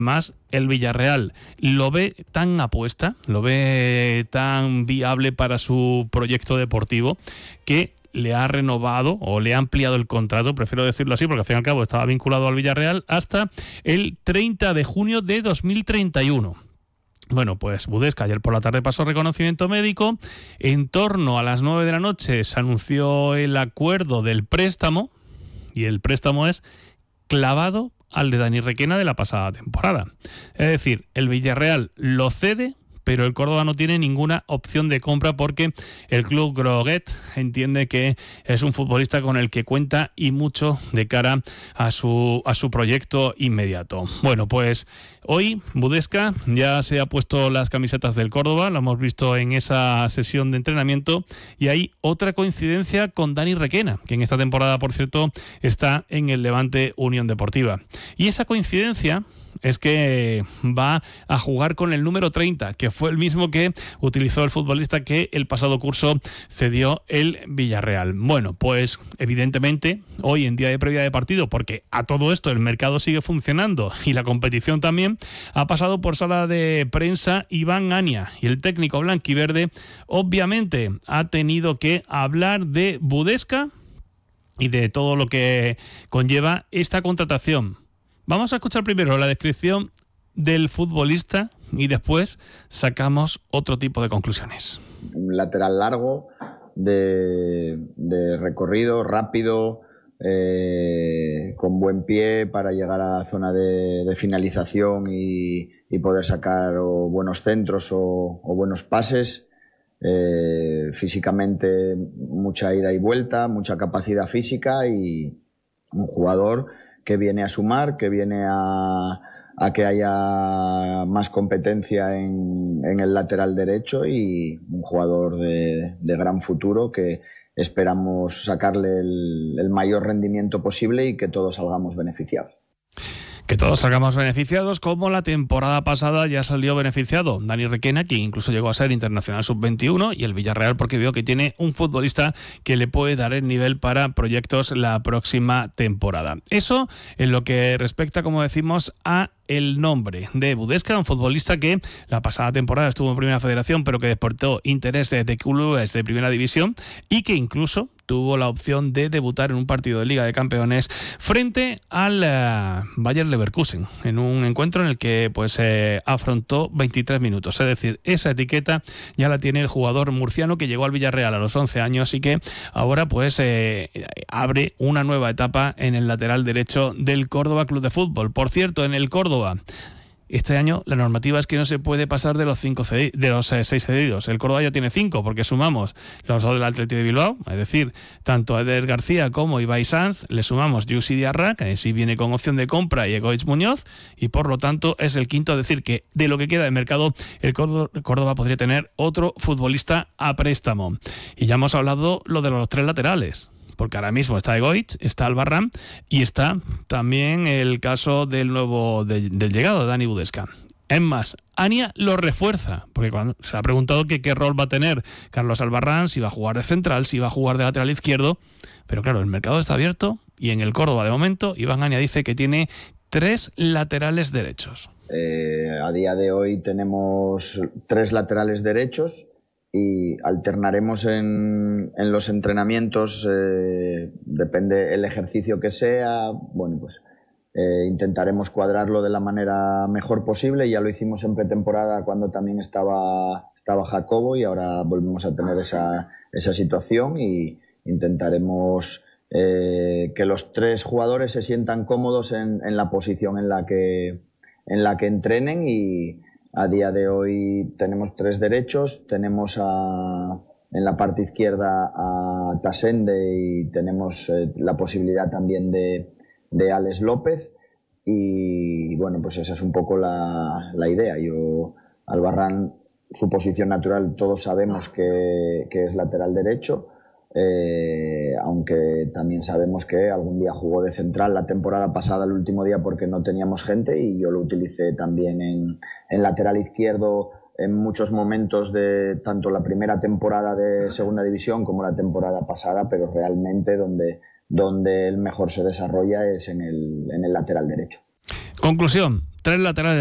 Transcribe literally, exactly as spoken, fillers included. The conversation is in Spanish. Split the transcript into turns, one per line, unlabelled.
Más el Villarreal lo ve tan apuesta, lo ve tan viable para su proyecto deportivo que le ha renovado o le ha ampliado el contrato, prefiero decirlo así porque al fin y al cabo estaba vinculado al Villarreal, hasta el treinta de junio de dos mil treinta y uno. Bueno, pues Budesca ayer por la tarde pasó reconocimiento médico. En torno a las nueve de la noche se anunció el acuerdo del préstamo y el préstamo es clavado al de Dani Requena de la pasada temporada. Es decir, el Villarreal lo cede, pero el Córdoba no tiene ninguna opción de compra porque el club Groguet entiende que es un futbolista con el que cuenta y mucho de cara a su, a su proyecto inmediato. Bueno, pues hoy Budesca ya se ha puesto las camisetas del Córdoba, lo hemos visto en esa sesión de entrenamiento, y hay otra coincidencia con Dani Requena, que en esta temporada, por cierto, está en el Levante Unión Deportiva. Y esa coincidencia es que va a jugar con el número treinta, que fue el mismo que utilizó el futbolista que el pasado curso cedió el Villarreal. Bueno, pues evidentemente hoy en día de previa de partido, porque a todo esto el mercado sigue funcionando y la competición también, ha pasado por sala de prensa Iván Ania, y el técnico blanquiverde obviamente ha tenido que hablar de Budesca y de todo lo que conlleva esta contratación. Vamos a escuchar primero la descripción del futbolista y después sacamos otro tipo de conclusiones.
Un lateral largo, de, de recorrido, rápido, eh, con buen pie para llegar a la zona de, de finalización y, y poder sacar o buenos centros o, o buenos pases. Eh, físicamente mucha ida y vuelta, mucha capacidad física y un jugador que viene a sumar, que viene a, a que haya más competencia en, en el lateral derecho, y un jugador de, de gran futuro que esperamos sacarle el, el mayor rendimiento posible y que todos salgamos beneficiados.
Que todos salgamos beneficiados, como la temporada pasada ya salió beneficiado Dani Requena, que incluso llegó a ser internacional sub veintiuno, y el Villarreal porque vio que tiene un futbolista que le puede dar el nivel para proyectos la próxima temporada. Eso en lo que respecta, como decimos, a el nombre de Budesca, un futbolista que la pasada temporada estuvo en Primera Federación, pero que despertó interés de clubes de Primera División y que incluso tuvo la opción de debutar en un partido de Liga de Campeones frente al uh, Bayer Leverkusen, en un encuentro en el que pues eh, afrontó veintitrés minutos. Es decir, esa etiqueta ya la tiene el jugador murciano que llegó al Villarreal a los once años y que ahora pues eh, abre una nueva etapa en el lateral derecho del Córdoba Club de Fútbol. Por cierto, en el Córdoba este año la normativa es que no se puede pasar de los cinco cedi- de los eh, seis cedidos. El Córdoba ya tiene cinco, porque sumamos los dos del Athletic de Bilbao, es decir, tanto a Eder García como Ibai Sanz, le sumamos Yusi Diarra, que sí viene con opción de compra, y Egoitz Muñoz, y por lo tanto es el quinto. Es decir, que de lo que queda de mercado, el Córdoba podría tener otro futbolista a préstamo. Y ya hemos hablado lo de los tres laterales, porque ahora mismo está Egoitz, está Albarrán y está también el caso del nuevo de, del llegado de Dani Budesca. Es más, Ania lo refuerza, porque cuando se ha preguntado que qué rol va a tener Carlos Albarrán, si va a jugar de central, si va a jugar de lateral izquierdo, pero claro, el mercado está abierto y en el Córdoba de momento Iván Ania dice que tiene tres laterales derechos.
Eh, a día de hoy tenemos tres laterales derechos y alternaremos en, en los entrenamientos, eh, depende el ejercicio que sea, bueno, pues eh, intentaremos cuadrarlo de la manera mejor posible. Ya lo hicimos en pretemporada cuando también estaba, estaba Jacobo, y ahora volvemos a tener esa, esa situación, y intentaremos eh, que los tres jugadores se sientan cómodos en, en la posición en la que, en la que entrenen. Y a día de hoy tenemos tres derechos, tenemos a, en la parte izquierda a Tasende y tenemos eh, la posibilidad también de, de Alex López, y bueno, pues esa es un poco la, la idea. Yo, Albarrán, su posición natural todos sabemos que, que es lateral derecho, eh, aunque también sabemos que algún día jugó de central la temporada pasada, el último día, porque no teníamos gente, y yo lo utilicé también en, en lateral izquierdo en muchos momentos de tanto la primera temporada de Segunda División como la temporada pasada, pero realmente donde, donde él mejor se desarrolla es en el, en el lateral derecho.
Conclusión, tres laterales